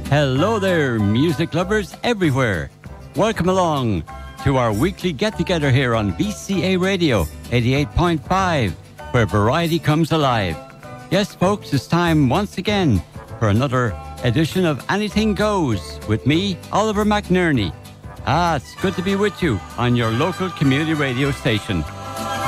Hello there, music lovers everywhere. Welcome along to our weekly get-together here on VCA Radio 88.5, where variety comes alive. Yes, folks, it's time once again for another edition of Anything Goes with me, Oliver McNerney. It's good to be with you on your local community radio station.